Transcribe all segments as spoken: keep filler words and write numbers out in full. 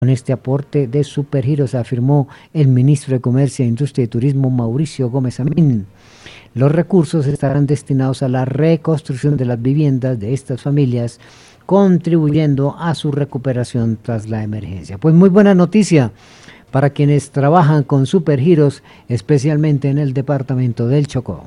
con este aporte de Supergiros, afirmó el ministro de Comercio, Industria y Turismo, Mauricio Gómez Amín. Los recursos estarán destinados a la reconstrucción de las viviendas de estas familias, contribuyendo a su recuperación tras la emergencia. Pues muy buena noticia para quienes trabajan con Supergiros, especialmente en el departamento del Chocó.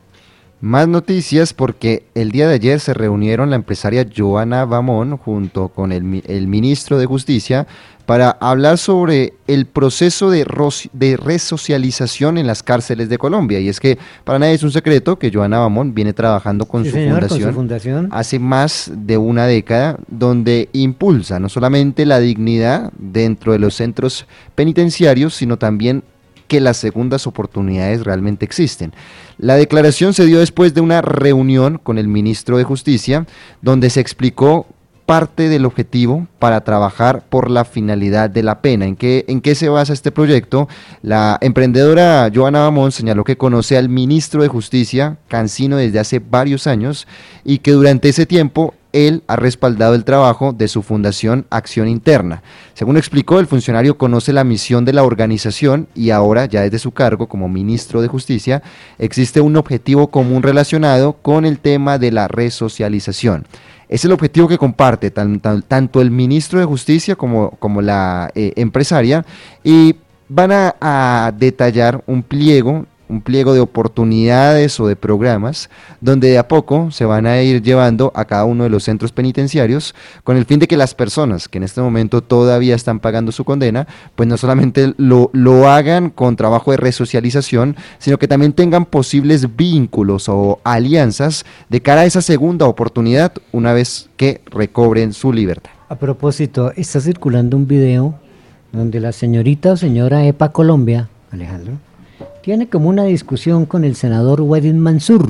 Más noticias porque el día de ayer se reunieron la empresaria Joana Bamón junto con el, el ministro de Justicia para hablar sobre el proceso de, ros, de resocialización en las cárceles de Colombia. Y es que para nadie es un secreto que Joana Bamón viene trabajando con, sí, su, señor, fundación con su fundación hace más de una década, donde impulsa no solamente la dignidad dentro de los centros penitenciarios, sino también que las segundas oportunidades realmente existen. La declaración se dio después de una reunión con el ministro de Justicia, donde se explicó parte del objetivo para trabajar por la finalidad de la pena. ¿En qué, en qué se basa este proyecto? La emprendedora Joana Bamón señaló que conoce al ministro de Justicia, Cancino, desde hace varios años y que durante ese tiempo él ha respaldado el trabajo de su fundación Acción Interna. Según explicó, el funcionario conoce la misión de la organización y ahora, ya desde su cargo como ministro de Justicia, existe un objetivo común relacionado con el tema de la resocialización. Es el objetivo que comparte tan, tan, tanto el ministro de Justicia como, como la eh, empresaria, y van a, a detallar un pliego un pliego de oportunidades o de programas donde de a poco se van a ir llevando a cada uno de los centros penitenciarios con el fin de que las personas que en este momento todavía están pagando su condena, pues no solamente lo, lo hagan con trabajo de resocialización, sino que también tengan posibles vínculos o alianzas de cara a esa segunda oportunidad una vez que recobren su libertad. A propósito, está circulando un video donde la señorita o señora EPA Colombia, Alejandro, tiene como una discusión con el senador Wadid Mansur.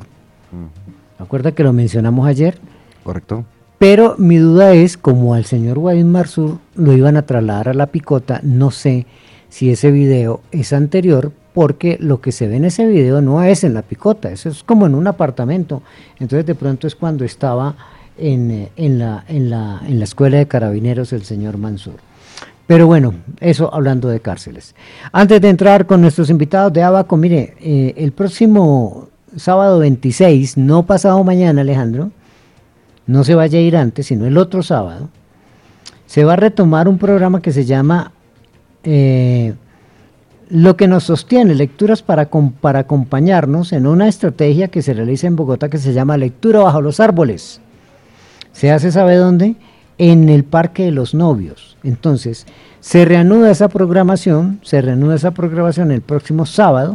¿Se acuerda que lo mencionamos ayer? Correcto. Pero mi duda es, como al señor Wadid Mansur lo iban a trasladar a la picota, no sé si ese video es anterior, porque lo que se ve en ese video no es en la picota, eso es como en un apartamento. Entonces de pronto es cuando estaba en, en, la, en, la, en la escuela de carabineros el señor Mansur. Pero bueno, eso hablando de cárceles. Antes de entrar con nuestros invitados de Abaco, mire, eh, el próximo sábado veintiséis, no pasado mañana, Alejandro, no se vaya a ir antes, sino el otro sábado, se va a retomar un programa que se llama eh, Lo que nos sostiene, lecturas para, para acompañarnos en una estrategia que se realiza en Bogotá que se llama Lectura bajo los árboles. ¿Se hace, sabe dónde? En el Parque de los Novios. Entonces, se reanuda esa programación, se reanuda esa programación el próximo sábado,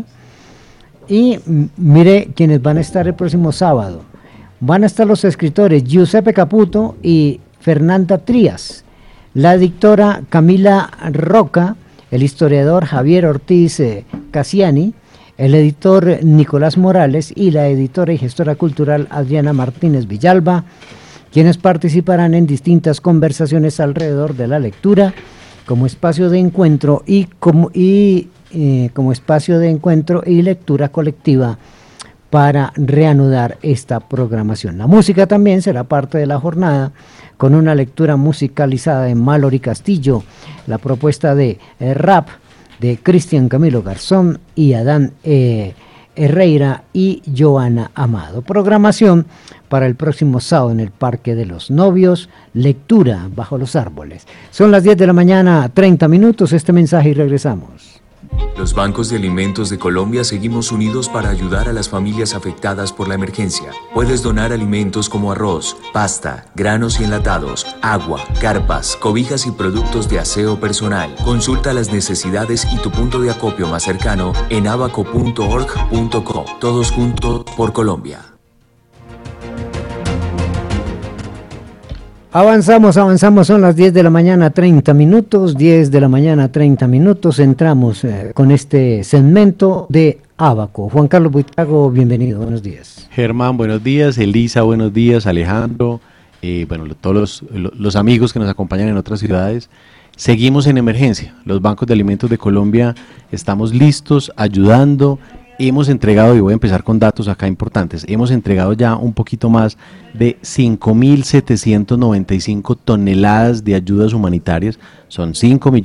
y mire quienes van a estar el próximo sábado. Van a estar los escritores Giuseppe Caputo y Fernanda Trías, la editora Camila Roca, el historiador Javier Ortiz eh, Cassiani, el editor Nicolás Morales y la editora y gestora cultural Adriana Martínez Villalba, quienes participarán en distintas conversaciones alrededor de la lectura como espacio de encuentro y como, y, eh, como espacio de encuentro y lectura colectiva para reanudar esta programación. La música también será parte de la jornada con una lectura musicalizada de Mallory Castillo, la propuesta de eh, rap de Cristian Camilo Garzón y Adán eh, Herrera y Joana Amado. Programación para el próximo sábado en el Parque de los Novios, lectura bajo los árboles. Son las diez de la mañana, treinta minutos, este mensaje y regresamos. Los bancos de alimentos de Colombia seguimos unidos para ayudar a las familias afectadas por la emergencia. Puedes donar alimentos como arroz, pasta, granos y enlatados, agua, carpas, cobijas y productos de aseo personal. Consulta las necesidades y tu punto de acopio más cercano en abaco punto org punto co. Todos juntos por Colombia. Avanzamos, avanzamos, son las diez de la mañana, treinta minutos, diez de la mañana, treinta minutos, entramos eh, con este segmento de Abaco. Juan Carlos Buitrago, bienvenido, buenos días. Germán, buenos días, Elisa, buenos días, Alejandro, eh, bueno, todos los, los amigos que nos acompañan en otras ciudades. Seguimos en emergencia, los bancos de alimentos de Colombia estamos listos, ayudando hemos entregado, y voy a empezar con datos acá importantes, hemos entregado ya un poquito más de cinco mil setecientos noventa y cinco toneladas de ayudas humanitarias, son cinco millones